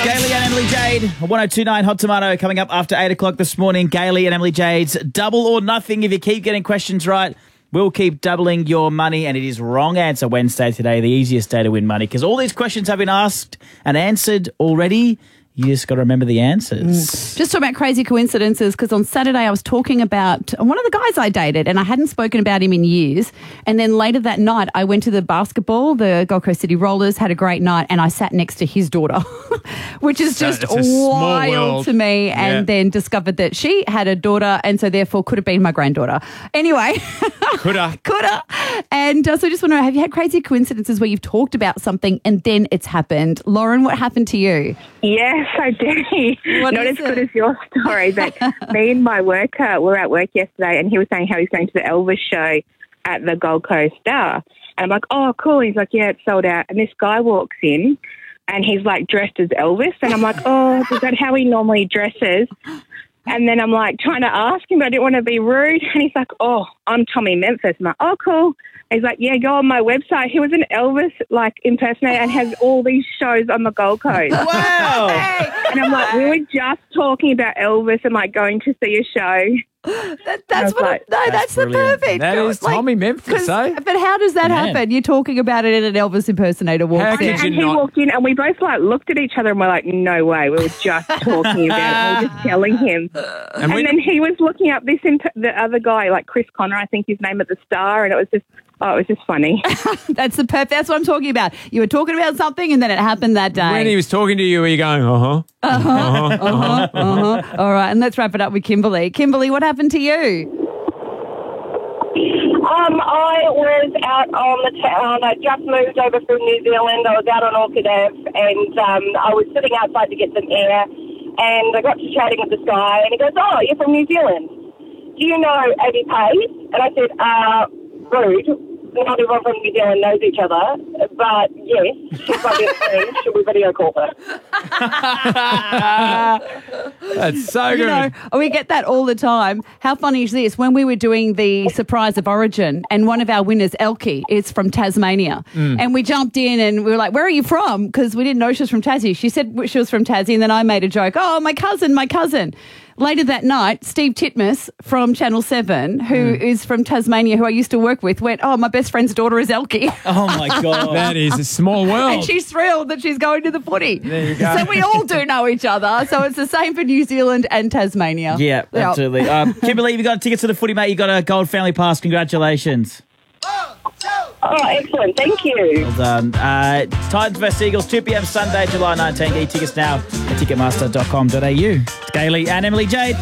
Gailey and Emily Jade, 1029 Hot Tomato coming up after 8 o'clock this morning. Gailey and Emily Jade's Double or Nothing. If you keep getting questions right, we'll keep doubling your money. And it is Wrong Answer Wednesday today, the easiest day to win money, because all these questions have been asked and answered already. You just got to remember the answers. Just talking about crazy coincidences, because on Saturday I was talking about one of the guys I dated and I hadn't spoken about him in years. And then later that night I went to the basketball, the Gold Coast City Rollers, had a great night, and I sat next to his daughter, which is just wild to me. And then discovered that she had a daughter and so therefore could have been my granddaughter. Anyway. Coulda. And so I just want to know, have you had crazy coincidences where you've talked about something and then it's happened? Lauren, what happened to you? Yes, I do. Not as good as your story, but me and my worker were at work yesterday and he was saying how he's going to the Elvis show at the Gold Coast Star. And I'm like, oh, cool. He's like, yeah, it's sold out. And this guy walks in and he's like dressed as Elvis. And I'm like, oh, is that how he normally dresses? And then I'm like trying to ask him, but I didn't want to be rude. And he's like, oh, I'm Tommy Memphis. I'm like, oh, cool. He's like, yeah, go on my website. He was an Elvis impersonator and has all these shows on the Gold Coast. Wow. And I'm like, we were just talking about Elvis and going to see a show. That's the perfect. That is Tommy Memphis, eh? But how does that happen? You're talking about it and an Elvis impersonator walks in. And he walked in and we both looked at each other and we're like, no way. We were just talking about it. We were just telling him. And then he was looking up the other guy, Chris Connor, I think his name at the Star, and it was just funny. That's what I'm talking about. You were talking about something and then it happened that day. When he was talking to you, were you going, All right, and let's wrap it up with Kimberly. Kimberly, what happened to you? I was out on the town. I just moved over from New Zealand. I was out on Orchid Ave and I was sitting outside to get some air and I got to chatting with this guy and he goes, oh, you're from New Zealand. Do you know Abby Page? And I said, rude. Not everyone from New Zealand knows each other, but yes, she's my best friend. Should we video call her? That's so good. We get that all the time. How funny is this? When we were doing the Surprise of Origin, and one of our winners, Elkie, is from Tasmania, and we jumped in and we were like, where are you from? Because we didn't know she was from Tassie. She said she was from Tassie, and then I made a joke, oh, my cousin. Later that night, Steve Titmus from Channel 7, who is from Tasmania, who I used to work with, went, oh, my best friend's daughter is Elkie. Oh, my God. That is a small world. And she's thrilled that she's going to the footy. There you go. So we all do know each other. So it's the same for New Zealand and Tasmania. Yeah, absolutely. Kimberly, you got tickets to the footy, mate. You got a gold family pass. Congratulations. Oh, excellent. Thank you. Well done. Titans vs Eagles, 2 p.m. Sunday, July 19. Get your tickets now at ticketmaster.com.au. It's Gailey and Emily Jade.